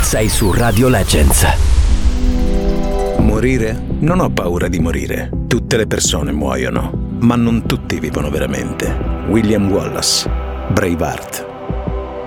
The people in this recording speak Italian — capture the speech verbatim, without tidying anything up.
Sei su Radio Legends. Morire? Non ho paura di morire. Tutte le persone muoiono, ma non tutti vivono veramente. William Wallace, Braveheart.